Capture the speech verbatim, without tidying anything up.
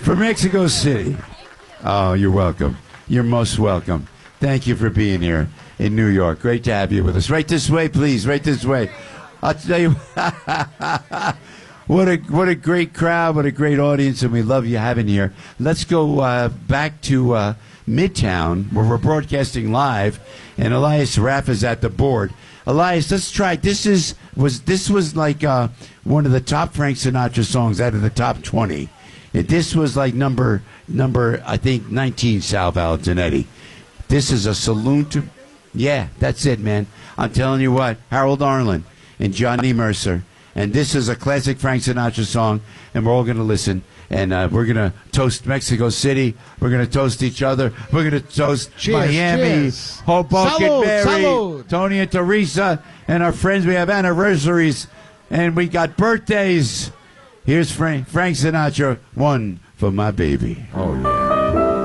From Mexico City. Oh, you're welcome. You're most welcome. Thank you for being here in New York. Great to have you with us. Right this way, please. Right this way. I'll tell you, what a what a great crowd, what a great audience, and we love you having here. Let's go uh, back to uh, Midtown, where we're broadcasting live, and Elias Raff is at the board. Elias, let's try. This is was this was like uh, one of the top Frank Sinatra songs out of the top twenty. This was like number number I think nineteen. Sal Valentinetti. This is a salute to, yeah, that's it, man. I'm telling you what, Harold Arlen and Johnny Mercer, and this is a classic Frank Sinatra song, and we're all going to listen, and uh, we're going to toast Mexico City, we're going to toast each other, we're going to toast cheers, Miami, cheers. Hoboken, Salud, Mary, salud. Tony and Teresa, and our friends. We have anniversaries, and we got birthdays. Here's Frank, Frank Sinatra, one for my baby. Oh, yeah.